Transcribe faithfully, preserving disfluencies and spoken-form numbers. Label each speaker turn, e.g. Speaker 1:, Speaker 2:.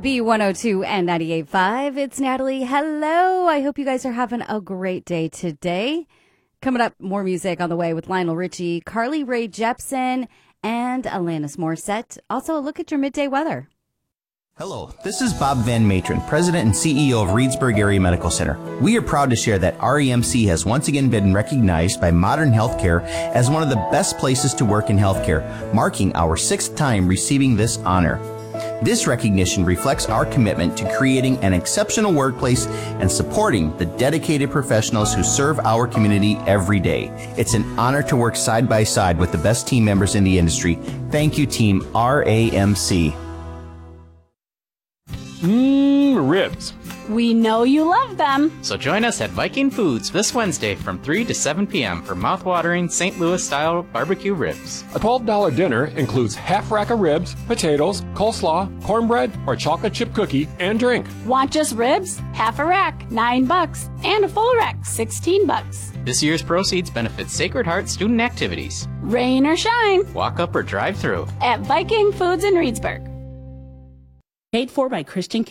Speaker 1: B one oh two and ninety-eight point five. It's Natalie. Hello. I hope you guys are having a great day today. Coming up, more music on the way with Lionel Richie, Carly Rae Jepsen, and Alanis Morissette. Also, a look at your midday weather.
Speaker 2: Hello, this is Bob Van Matron, President and C E O of Reedsburg Area Medical Center. We are proud to share that R E M C has once again been recognized by Modern Healthcare as one of the best places to work in healthcare, marking our sixth time receiving this honor. This recognition reflects our commitment to creating an exceptional workplace and supporting the dedicated professionals who serve our community every day. It's an honor to work side by side with the best team members in the industry. Thank you, Team R A M C.
Speaker 3: Mmm, ribs.
Speaker 4: We know you love them.
Speaker 5: So join us at Viking Foods this Wednesday from three to seven p.m. for mouth-watering Saint Louis-style barbecue ribs.
Speaker 3: A twelve dollar dinner includes half rack of ribs, potatoes, coleslaw, cornbread, or chocolate chip cookie, and drink.
Speaker 4: Want just ribs? Half a rack, nine bucks, and a full rack, sixteen bucks.
Speaker 5: This year's proceeds benefit Sacred Heart student activities.
Speaker 4: Rain or shine.
Speaker 5: Walk up or drive through.
Speaker 4: At Viking Foods in Reedsburg.
Speaker 6: Paid for by Christian